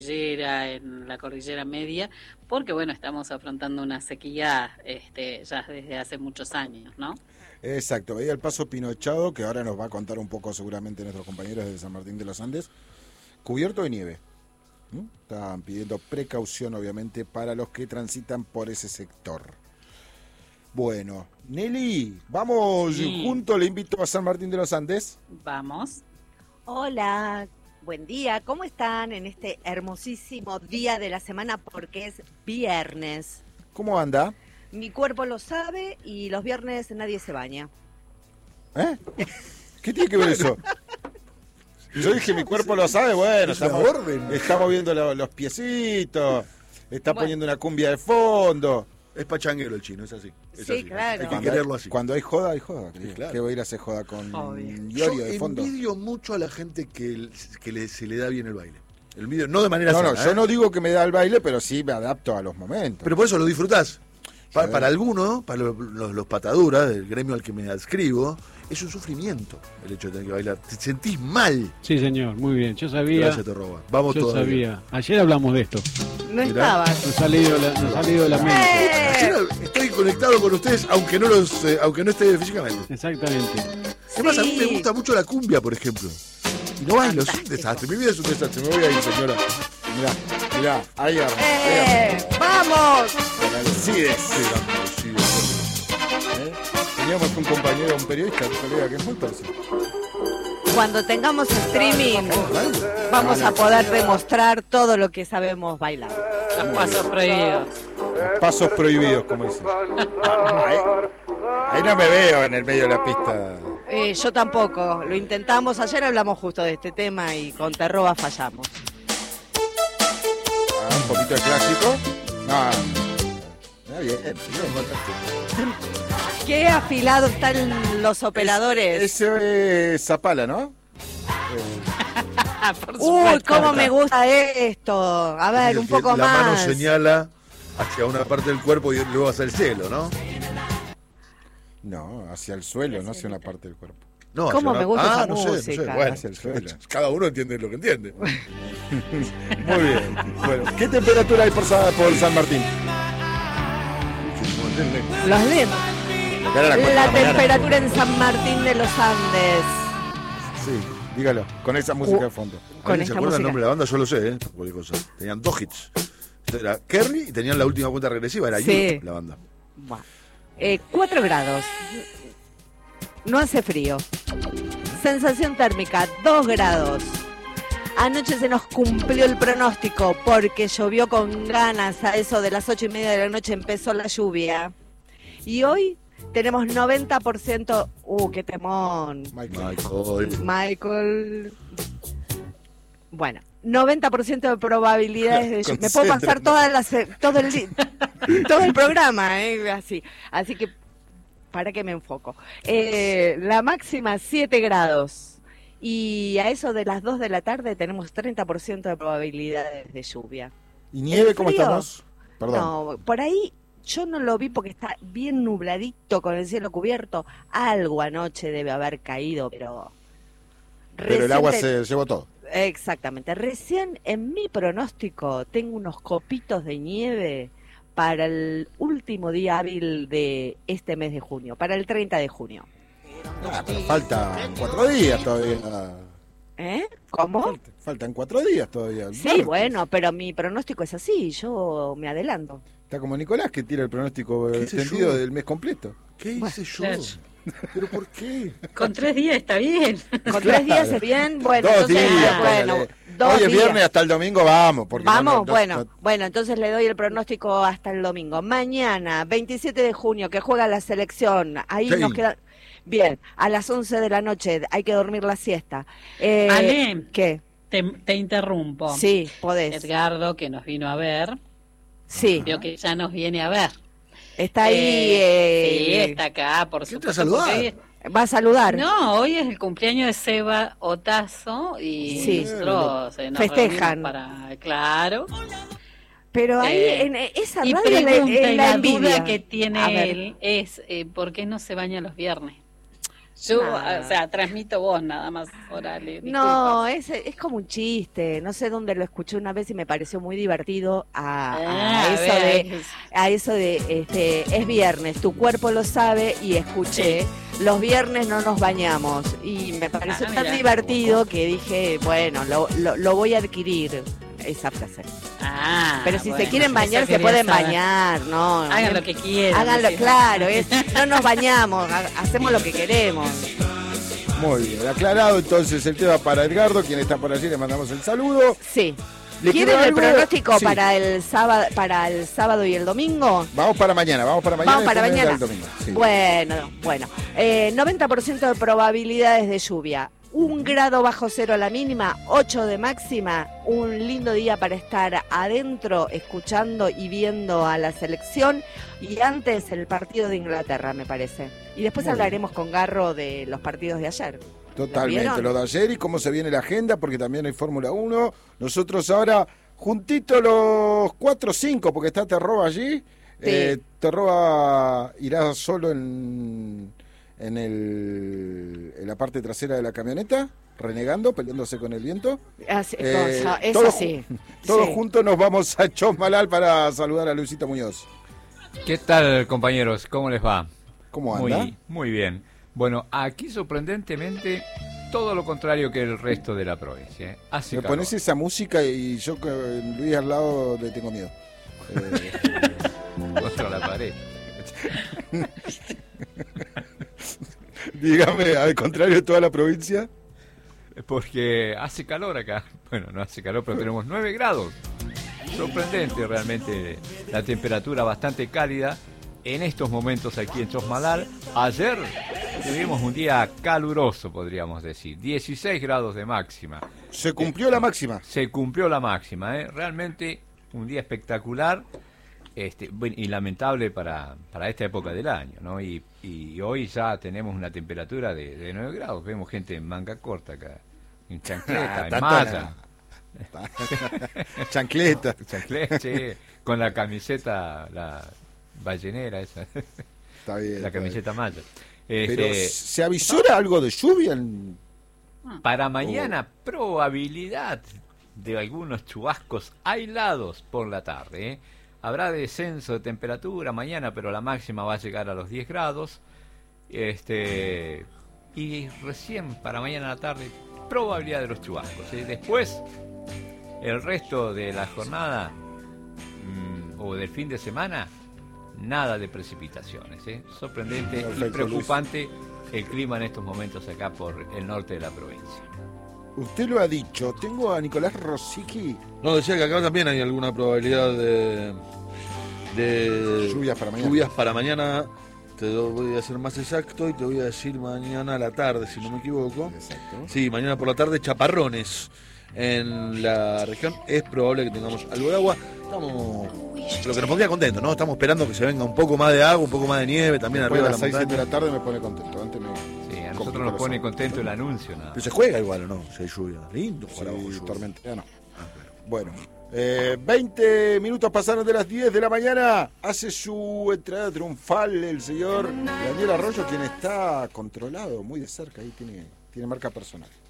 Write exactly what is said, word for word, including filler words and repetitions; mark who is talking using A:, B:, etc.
A: cordillera, en la cordillera media, porque bueno, estamos afrontando una sequía este, ya desde hace muchos años, ¿no?
B: Exacto, veía el paso Pinochado, que ahora nos va a contar un poco seguramente nuestros compañeros de San Martín de los Andes, cubierto de nieve. ¿Mm? Estaban pidiendo precaución, obviamente, para los que transitan por ese sector. Bueno, Nelly, vamos
A: Sí.
B: juntos, le invito a San Martín de los Andes.
A: Vamos.
C: Hola, buen día, ¿cómo están en este hermosísimo día de la semana? Porque es viernes.
B: ¿Cómo anda?
C: Mi cuerpo lo sabe y los viernes nadie se baña.
B: ¿Eh? ¿Qué tiene que ver eso? Yo dije, mi cuerpo lo sabe, bueno,
D: Es una
B: estamos,
D: orden.
B: está moviendo lo- los piecitos, está
C: Bueno.
B: poniendo una cumbia de fondo.
D: Es pachanguero el chino, es así. Es
C: Sí,
D: así.
C: claro.
D: Hay que
B: Cuando
D: quererlo
B: hay,
D: así.
B: cuando hay joda, hay joda.
D: Sí,
B: ¿Qué,
D: claro.
B: ¿Qué voy a ir a hacer joda con
A: Obvio.
B: Iorio
D: Yo
B: de fondo?
D: envidio mucho a la gente que, que le- se le da bien el baile. El envidio, no de manera
B: No, no,
D: sana,
B: yo
D: ¿eh?
B: no digo que me da el baile, pero sí me adapto a los momentos.
D: Pero por eso lo disfrutás. Pa-
B: Sí.
D: para algunos, para los, los- los pataduras del gremio al que me adscribo, es un sufrimiento el hecho de tener que bailar. Te sentís mal.
E: Sí, señor, muy bien. Yo sabía.
D: Gracias, te roba. Vamos
E: Yo
D: todavía.
E: sabía. Ayer hablamos de esto.
C: No
D: Mirá.
C: estabas.
E: Nos ha salido la, nos ha salido la mente.
C: ¡Eh!
D: Ayer estoy conectado con ustedes, aunque no los, eh, aunque no esté físicamente.
E: Exactamente.
D: Además, a mí me
C: Sí.
D: gusta mucho la cumbia, por ejemplo. Y no bailo, es un desastre. Mi vida es un desastre. Me voy a ir, señora.
B: Mirá, mirá, ahí arma, ahí
C: ¡Eh! ¡Vamos!
B: arma. Alcides.
D: Sí, sí, sí.
B: ¿Eh? Teníamos un compañero, un periodista, un colega que es muy torcido.
C: Cuando tengamos streaming, vamos a poder demostrar todo lo que sabemos bailar.
A: Los pasos prohibidos.
B: Pasos prohibidos, como dicen. Ahí, ahí no me veo en el medio de la pista.
C: Eh, yo tampoco, lo intentamos. Ayer hablamos justo de este tema y con Terroba fallamos.
B: Ah, un poquito de clásico. No, ah, bien, bien.
C: Qué afilado están los operadores.
B: Ese es Zapala, ¿no?
A: Por
C: Uy,
A: supuesto.
C: cómo me gusta esto. A ver,
D: Es
C: un
D: que
C: poco
D: la
C: más.
D: mano señala hacia una parte del cuerpo y luego hacia el cielo, ¿no?
B: No, hacia el suelo, no hacia una parte del cuerpo.
D: No, hacia
C: ¿Cómo
D: una-
C: me gusta
D: ah,
C: esa
D: no sé, no sé.
C: música?
D: Bueno,
B: Hacia el suelo.
D: cada uno entiende lo que entiende.
B: Muy bien. Bueno, ¿qué temperatura hay por, Sa- por San Martín?
C: Los lemos.
B: Acá era la cuatro de
C: La
B: la mañana.
C: temperatura en San Martín de los Andes.
B: Sí, dígalo, con esa música de fondo.
C: Con
D: ¿Alguien se
C: esta
D: acuerda el
C: música.
D: nombre de la banda? Yo lo sé, ¿eh? Cualquier cosa. Tenían dos hits. Era Kerry y tenían la última cuenta regresiva, era
C: Sí.
D: You, la banda.
C: Buah. Eh, cuatro grados. No hace frío. Sensación térmica, dos grados. Anoche se nos cumplió el pronóstico porque llovió con ganas. A eso de las ocho y media de la noche empezó la lluvia. Y hoy tenemos noventa por ciento... Uh, qué temón.
B: Michael.
D: Michael.
C: Michael... Bueno, noventa por ciento de probabilidades de lluvia. Me puedo pasar
B: Concéntrate.
C: todas las, eh, todo, el, di- todo el programa, ¿eh? Así. Así que, ¿para qué me enfoco? Eh, la máxima, siete grados. Y a eso de las dos de la tarde tenemos treinta por ciento de probabilidades de lluvia.
B: ¿Y nieve
C: ¿El
B: cómo
C: frío?
B: estamos? Perdón.
C: No, por ahí yo no lo vi porque está bien nubladito con el cielo cubierto. Algo anoche debe haber caído, pero...
B: Pero el agua
C: reciente-
B: se llevó todo.
C: Exactamente. Recién en mi pronóstico tengo unos copitos de nieve para el último día hábil de este mes de junio, para el treinta de junio.
B: Ah, pero faltan cuatro días todavía.
C: ¿Eh? ¿Cómo?
B: Falta- faltan cuatro días todavía. el
C: Sí,
B: martes.
C: bueno, pero mi pronóstico es así, yo me adelanto.
B: Está como Nicolás que tira el pronóstico
D: ¿Qué hice
B: extendido
D: yo?
B: del mes completo.
D: ¿Qué hice yo?
A: claro.
D: ¿Pero por qué?
A: Con tres días está bien.
C: Con tres días es bien, bueno,
B: dos
C: entonces,
B: días.
C: bueno,
B: póngale.
C: dos
B: Hoy es
C: días.
B: viernes, hasta el domingo vamos. Porque no-
C: Vamos,
B: no- no-
C: bueno,
B: no-
C: bueno, entonces le doy el pronóstico hasta el domingo. Mañana, veintisiete de junio, que juega la selección. Ahí
D: Sí.
C: nos queda... Bien, a las once de la noche hay que dormir la siesta. Eh,
A: Ale.
C: ¿Qué?
A: Te, te interrumpo.
C: Sí, podés.
A: Edgardo, que nos vino a ver,
C: Sí,
A: veo que ya nos viene a ver.
C: está ahí.
A: Eh, sí,
C: eh,
A: está acá, por
D: ¿Qué te
A: supuesto.
D: va a saludar?
A: porque hoy es-
C: Va a saludar.
A: No, hoy es el cumpleaños de Seba Otazo y
C: Sí.
A: nosotros eh, nos
C: Festejan.
A: reunimos para, claro.
C: Pero ahí
A: Eh,
C: en esa
A: Y
C: radio
A: pregunta,
C: le-
A: y
C: en la
A: la
C: envidia.
A: duda que tiene
C: A ver.
A: él es eh, ¿por qué no se baña los viernes? Yo,
C: Nada.
A: o sea, transmito voz nada más orales.
C: No, es, es como un chiste. No sé dónde lo escuché una vez y me pareció muy divertido a, a
A: Ah,
C: eso
A: vean.
C: de a eso de este es viernes, tu cuerpo lo sabe y escuché los viernes no nos bañamos y me pareció
A: Ah,
C: tan
A: mira.
C: divertido que dije, bueno, lo, lo, lo voy a adquirir esa frase.
A: Ah,
C: Pero si
A: bueno,
C: se quieren
A: eso
C: bañar, se
A: quería
C: pueden
A: saber.
C: bañar, ¿no?
A: Hagan lo que quieran.
C: Háganlo,
A: decimos.
C: claro, es, no nos bañamos, ha- hacemos lo que queremos.
B: Muy bien, aclarado entonces el tema para Edgardo, quien está por allí, le mandamos el saludo.
C: Sí.
B: ¿Le
C: ¿Quieren
B: quedó
C: el
B: algo?
C: pronóstico
B: Sí.
C: para el sábado para el sábado y el domingo?
B: Vamos para mañana, vamos para mañana.
C: Vamos para
B: y después
C: mañana.
B: el domingo. Sí.
C: Bueno, bueno. Eh, noventa por ciento de probabilidades de lluvia. Un grado bajo cero la mínima, ocho de máxima. Un lindo día para estar adentro, escuchando y viendo a la selección. Y antes el partido de Inglaterra, me parece. Y después
B: Muy bien.
C: hablaremos con Garro de los partidos de ayer.
B: Totalmente,
C: ¿Lo
B: lo,
C: vieron?
B: de ayer y cómo se viene la agenda, porque también hay Fórmula uno. Nosotros ahora, juntito los cuatro o cinco, porque está Terroba allí. Eh, Terroba irá solo en, en, el, en la parte trasera de la camioneta, renegando, peleándose con el viento.
C: Así,
B: Eh,
C: cosa, eso
B: todos,
C: sí.
B: Todos
C: Sí.
B: juntos nos vamos a Chosmalal para saludar a Luisito Muñoz.
F: ¿Qué tal, compañeros? ¿Cómo les va?
B: ¿Cómo anda?
F: Muy, muy bien. Bueno, aquí sorprendentemente todo lo contrario que el resto de la provincia. ¿eh? Hace
B: Me
F: calor.
B: pones esa música y yo con Luis al lado le tengo miedo. Eh,
F: Contra la pared.
B: dígame, al contrario de toda la provincia.
F: Porque hace calor acá. Bueno, no hace calor, pero tenemos nueve grados. Sorprendente realmente la temperatura bastante cálida en estos momentos aquí en Chosmalal. Ayer tuvimos un día caluroso, podríamos decir. dieciséis grados de máxima.
B: Se cumplió la máxima.
F: Se cumplió la máxima, ¿eh? Realmente un día espectacular este, bueno, y lamentable para, para esta época del año, ¿no? Y, y hoy ya tenemos una temperatura de, de nueve grados. Vemos gente en manga corta acá, en chancleta,
B: Ah,
F: en
B: tanta
F: malla.
B: Chancleta.
F: Chancleta, sí, con la camiseta, la ballenera esa,
B: Está bien.
F: la
B: está
F: camiseta malla.
B: bien. Pero
F: Este,
B: ¿se avisora algo de lluvia? en-
F: Para mañana, probabilidad de algunos chubascos aislados por la tarde. ¿eh? Habrá descenso de temperatura mañana, pero la máxima va a llegar a los diez grados. Este, y recién para mañana a la tarde, probabilidad de los chubascos. ¿eh? Después, el resto de la jornada mm, o del fin de semana, nada de precipitaciones. ¿eh? Sorprendente y
B: Perfecto,
F: preocupante el clima en estos momentos acá por el norte de la provincia.
B: Usted lo ha dicho. Tengo a Nicolás Rosicky.
D: No, decía que acá también hay alguna probabilidad de, de
B: Lluvias para mañana.
D: lluvias para mañana. Te lo voy a hacer más exacto y te voy a decir mañana a la tarde, si no me equivoco.
B: Exacto.
D: Sí, mañana por la tarde chaparrones en la región. Es probable que tengamos algo de agua. Estamos, lo que nos pondría contento, ¿no? Estamos esperando que se venga un poco más de agua, un poco más de nieve también
B: Después
D: arriba
B: a
D: de
B: las
D: la
B: seis, siete de
D: montaña.
B: la tarde me pone contento. Antes me...
F: Sí, a
B: Complica
F: nosotros nos
B: los
F: pone
B: ojos.
F: contento el anuncio, nada.
D: Pero se juega igual o no, si hay lluvia. Lindo jugar abajo
B: Sí,
D: lluvia.
B: tormenteano. Bueno, eh, veinte minutos pasaron de las diez de la mañana. Hace su entrada triunfal el señor Daniel Arroyo, quien está controlado muy de cerca. Ahí tiene, tiene marca personal.